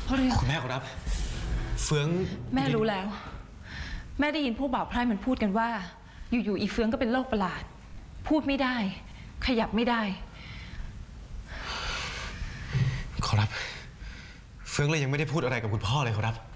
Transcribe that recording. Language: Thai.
พ่อเรืองคุณแม่ครับเฟืองแม่รู้แล้วแม่ได้ยินพวกบ่าวไพร่มันพูดกันว่าอยู่ๆอีเฟืองก็เป็นโรคประหลาดพูดไม่ได้ขยับไม่ได้ขอรับเฟืองเลยยังไม่ได้พูดอะไรกับคุณพ่อเลยขอรับ